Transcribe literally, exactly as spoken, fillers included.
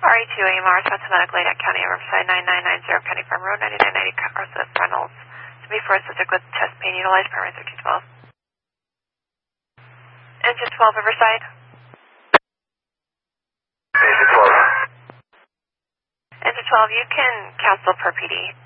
R E two A M R, Santa Monica, Lake County, Riverside nine nine nine zero, County Farm Road, ninety-nine ninety, Carson Reynolds. To be for a subject with chest pain, utilize permit thirteen twelve. Engine twelve, Riverside. Engine twelve. Engine twelve, you can cancel per P D.